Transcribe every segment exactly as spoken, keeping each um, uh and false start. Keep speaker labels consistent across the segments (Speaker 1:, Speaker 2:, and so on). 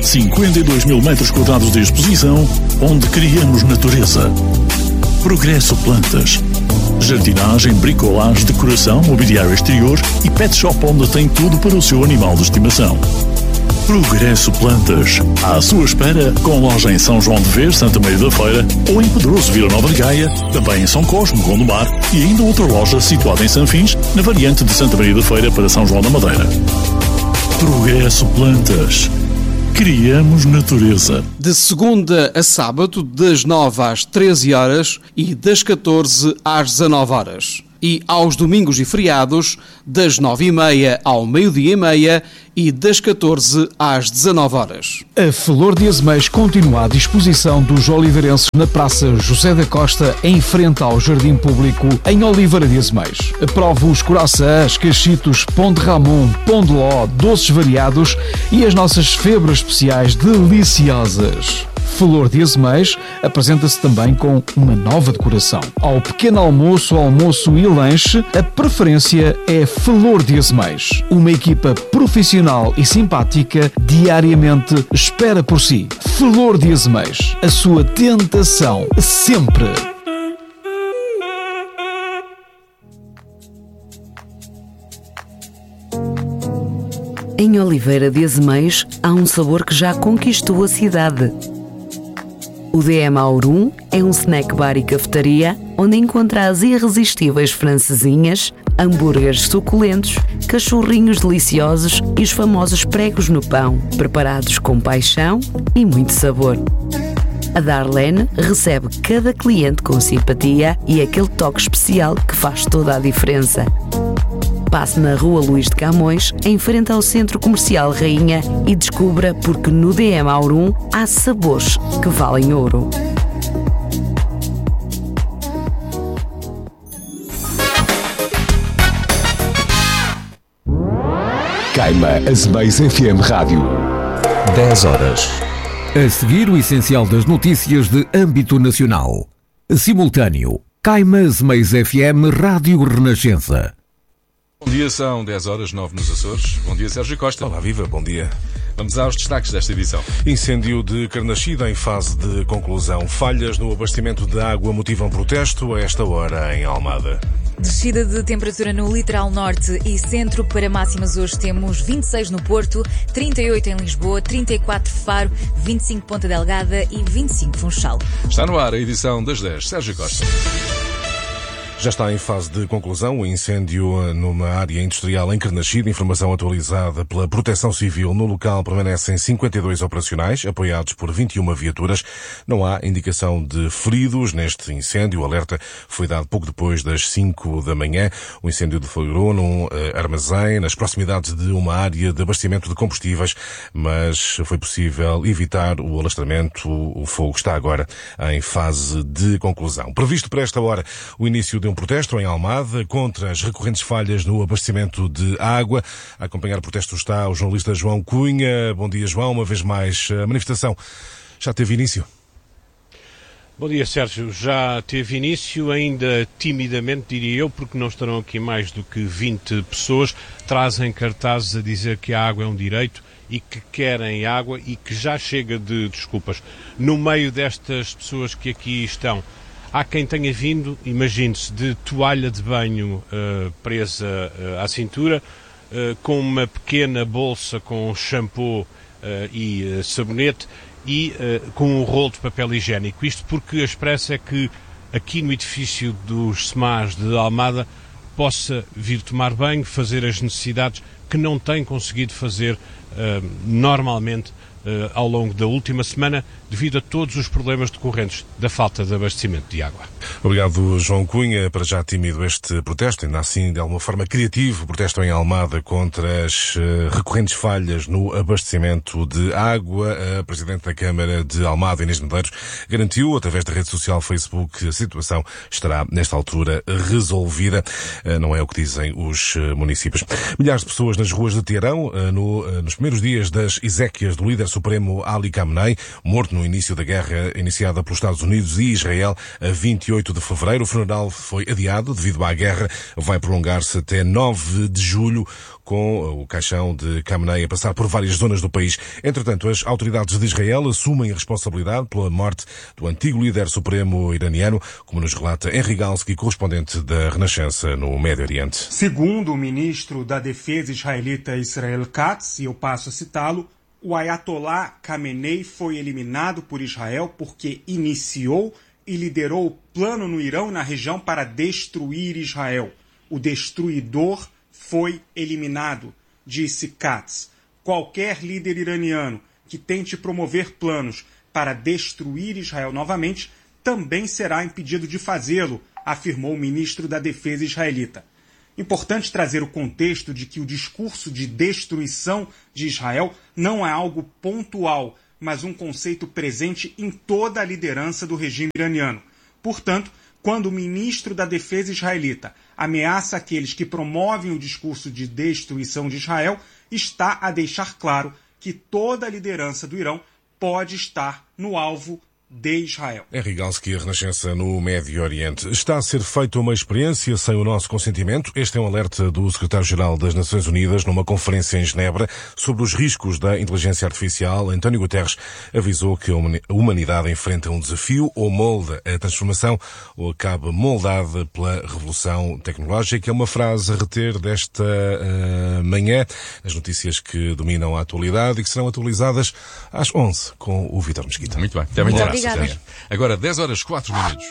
Speaker 1: cinquenta e dois mil metros quadrados de exposição, onde criamos natureza. Progresso Plantas. Jardinagem, bricolagem, decoração, mobiliário exterior e pet shop onde tem tudo para o seu animal de estimação. Progresso Plantas. À sua espera, com loja em São João de Ver, Santa Maria da Feira, ou em Pedroso, Vila Nova de Gaia, também em São Cosme, Gondomar, e ainda outra loja situada em Sanfins, na variante de Santa Maria da Feira para São João da Madeira. Progresso Plantas. Criamos natureza.
Speaker 2: De segunda a sábado, das nove às treze horas e das catorze às dezanove horas. E aos domingos e feriados, das nove e meia ao meio-dia e meia e das catorze às dezanove horas.
Speaker 3: A Flor de Azeméis continua à disposição dos oliveirenses na Praça José da Costa, em frente ao Jardim Público, em Oliveira de Azeméis. Prove os coraçãs, cachitos, pão de Ramon, pão de ló, doces variados e as nossas febras especiais deliciosas. Flor de Azeméis apresenta-se também com uma nova decoração. Ao pequeno almoço, almoço e lanche, a preferência é Flor de Azeméis. Uma equipa profissional e simpática diariamente espera por si. Flor de Azeméis, a sua tentação sempre.
Speaker 4: Em Oliveira de Azeméis há um sabor que já conquistou a cidade. O D M Aurum é um snack bar e cafetaria onde encontra as irresistíveis francesinhas, hambúrgueres suculentos, cachorrinhos deliciosos e os famosos pregos no pão, preparados com paixão e muito sabor. A Darlene recebe cada cliente com simpatia e aquele toque especial que faz toda a diferença. Passe na Rua Luís de Camões, em frente ao Centro Comercial Rainha, e descubra porque no D M Aurum há sabores que valem ouro.
Speaker 5: Caima Azeméis F M Rádio. dez horas.
Speaker 6: A seguir, o essencial das notícias de âmbito nacional. Simultâneo. Caima Azeméis F M Rádio Renascença.
Speaker 7: Bom dia, são dez horas, nove nos Açores. Bom dia, Sérgio Costa.
Speaker 8: Olá, viva, bom dia.
Speaker 7: Vamos aos destaques desta edição.
Speaker 8: Incêndio de Carnaxide em fase de conclusão. Falhas no abastecimento de água motivam protesto a esta hora em Almada.
Speaker 9: Descida de temperatura no litoral norte e centro. Para máximas hoje temos vinte e seis no Porto, trinta e oito em Lisboa, trinta e quatro Faro, vinte e cinco Ponta Delgada e vinte e cinco Funchal.
Speaker 7: Está no ar a edição das dez. Sérgio Costa.
Speaker 8: Já está em fase de conclusão o incêndio numa área industrial em Carnaxide. Informação atualizada pela Proteção Civil. No local permanecem cinquenta e dois operacionais, apoiados por vinte e uma viaturas. Não há indicação de feridos neste incêndio. O alerta foi dado pouco depois das cinco da manhã. O incêndio deflagrou num armazém nas proximidades de uma área de abastecimento de combustíveis, mas foi possível evitar o alastramento. O fogo está agora em fase de conclusão. Previsto para esta hora o início de um protesto em Almada contra as recorrentes falhas no abastecimento de água. A acompanhar o protesto está o jornalista João Cunha. Bom dia, João. Uma vez mais, a manifestação já teve início?
Speaker 10: Bom dia, Sérgio. Já teve início, ainda timidamente, diria eu, porque não estarão aqui mais do que vinte pessoas. Trazem cartazes a dizer que a água é um direito e que querem água e que já chega de desculpas. No meio destas pessoas que aqui estão, há quem tenha vindo, imagine-se, de toalha de banho uh, presa uh, à cintura, uh, com uma pequena bolsa com shampoo uh, e uh, sabonete e uh, com um rolo de papel higiênico. Isto porque a expressa é que aqui no edifício dos SEMAS de Almada possa vir tomar banho, fazer as necessidades que não tem conseguido fazer uh, normalmente Uh, ao longo da última semana, devido a todos os problemas decorrentes da falta de abastecimento de água.
Speaker 8: Obrigado, João Cunha. Para já tímido este protesto, ainda assim de alguma forma criativo, protesto em Almada contra as uh, recorrentes falhas no abastecimento de água. A Presidente da Câmara de Almada, Inês Medeiros, garantiu através da rede social Facebook que a situação estará nesta altura resolvida. Uh, não é o que dizem os uh, municípios. Milhares de pessoas nas ruas de Teherão uh, no, uh, nos primeiros dias das exéquias do líder supremo Ali Khamenei, morto no início da guerra iniciada pelos Estados Unidos e Israel a vinte e oito de fevereiro. O funeral foi adiado devido à guerra. Vai prolongar-se até nove de julho. com o caixão de Khamenei a passar por várias zonas do país. Entretanto, as autoridades de Israel assumem a responsabilidade pela morte do antigo líder supremo iraniano, como nos relata Henry Galski, correspondente da Renascença no Médio Oriente.
Speaker 11: Segundo o ministro da Defesa israelita Israel Katz, e eu passo a citá-lo, o Ayatollah Khamenei foi eliminado por Israel porque iniciou e liderou o plano no Irão e na região para destruir Israel. O destruidor foi eliminado, disse Katz. Qualquer líder iraniano que tente promover planos para destruir Israel novamente também será impedido de fazê-lo, afirmou o ministro da Defesa israelita. Importante trazer o contexto de que o discurso de destruição de Israel não é algo pontual, mas um conceito presente em toda a liderança do regime iraniano. Portanto, quando o ministro da Defesa israelita ameaça aqueles que promovem o discurso de destruição de Israel, está a deixar claro que toda a liderança do Irão pode estar no alvo de Israel.
Speaker 8: Henry Galski, a Renascença no Médio Oriente. Está a ser feita uma experiência sem o nosso consentimento. Este é um alerta do secretário-geral das Nações Unidas numa conferência em Genebra sobre os riscos da inteligência artificial. António Guterres avisou que a humanidade enfrenta um desafio: ou molda a transformação ou acaba moldada pela revolução tecnológica. É uma frase a reter desta uh, manhã, as notícias que dominam a atualidade e que serão atualizadas às onze com o Vítor Mesquita.
Speaker 7: Muito bem. Até amanhã.
Speaker 9: Obrigada.
Speaker 7: Agora, dez horas, quatro minutos.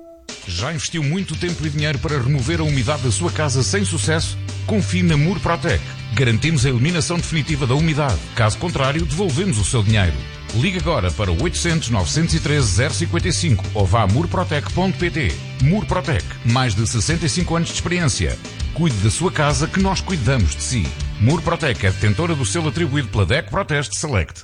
Speaker 12: Já investiu muito tempo e dinheiro para remover a umidade da sua casa sem sucesso? Confie na Murprotec. Garantimos a eliminação definitiva da umidade. Caso contrário, devolvemos o seu dinheiro. Ligue agora para o oitocentos, novecentos e treze, zero cinquenta e cinco ou vá a murprotec ponto pt. Murprotec. Mais de sessenta e cinco anos de experiência. Cuide da sua casa que nós cuidamos de si. Murprotec é detentora do selo atribuído pela D E C Proteste Select.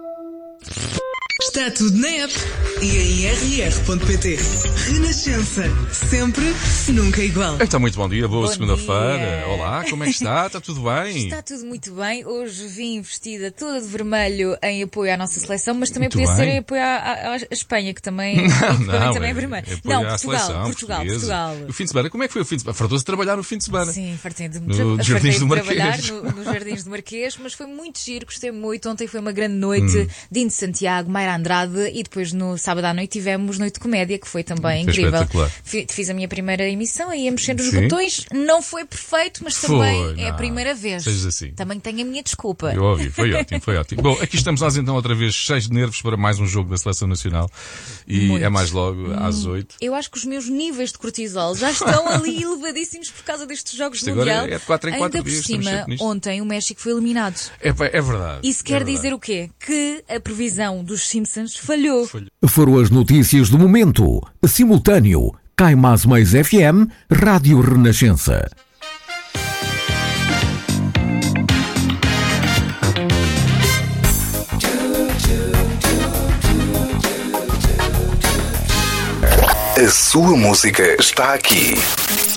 Speaker 13: Está tudo na app e em r r ponto p t. Renascença. Sempre, nunca igual.
Speaker 7: Então, muito bom dia, boa
Speaker 9: Bom
Speaker 7: segunda-feira.
Speaker 9: dia.
Speaker 7: Olá, como é que está? Está tudo bem?
Speaker 9: Está tudo muito bem. Hoje vim vestida toda de vermelho em apoio à nossa seleção, mas também
Speaker 7: Muito
Speaker 9: podia
Speaker 7: bem.
Speaker 9: ser em apoio à, à, à Espanha, que também,
Speaker 7: Não,
Speaker 9: que
Speaker 7: não,
Speaker 9: também é
Speaker 7: é-
Speaker 9: vermelho.
Speaker 7: é apoio
Speaker 9: Não,
Speaker 7: à
Speaker 9: Portugal,
Speaker 7: seleção
Speaker 9: Portugal,
Speaker 7: portuguesa.
Speaker 9: Portugal.
Speaker 7: O fim de semana, como é que foi o fim de semana? Fartou-se de trabalhar no fim de semana?
Speaker 9: Sim, fartei de,
Speaker 7: No
Speaker 9: tra
Speaker 7: Jardins
Speaker 9: fartei
Speaker 7: do
Speaker 9: de
Speaker 7: Marquês.
Speaker 9: trabalhar no, nos Jardins do Marquês, mas foi muito giro, gostei muito. Ontem foi uma grande noite,
Speaker 7: Hum.
Speaker 9: Dino de Santiago, Mayra Andrade, e depois no sábado à noite tivemos Noite de Comédia, que foi também
Speaker 7: Foi
Speaker 9: incrível.
Speaker 7: espetacular.
Speaker 9: Fi- Fiz a minha primeira emissão e ia mexendo os
Speaker 7: Sim.
Speaker 9: botões. Não foi perfeito, mas
Speaker 7: Foi,
Speaker 9: também é a
Speaker 7: não.
Speaker 9: primeira vez.
Speaker 7: Sejas assim.
Speaker 9: Também tenho a minha desculpa.
Speaker 7: Eu ouvi, foi ótimo, foi ótimo. Bom, aqui estamos nós então outra vez cheios de nervos para mais um jogo da Seleção Nacional. E
Speaker 9: Muito.
Speaker 7: é mais logo às oito.
Speaker 9: Eu acho que os meus níveis de cortisol já estão ali elevadíssimos por causa destes jogos
Speaker 7: Isto
Speaker 9: do
Speaker 7: agora
Speaker 9: Mundial.
Speaker 7: é de quatro em quatro
Speaker 9: Ainda por
Speaker 7: dias, estamos
Speaker 9: cima,
Speaker 7: sempre nisto.
Speaker 9: ontem o México foi eliminado.
Speaker 7: É, pá, é verdade.
Speaker 9: Isso
Speaker 7: é
Speaker 9: quer
Speaker 7: verdade.
Speaker 9: dizer o quê? Que a previsão dos Simpsons falhou.
Speaker 6: Foram as notícias do momento. Simultâneo. Caimás Mais F M, Rádio Renascença.
Speaker 14: A sua música está aqui.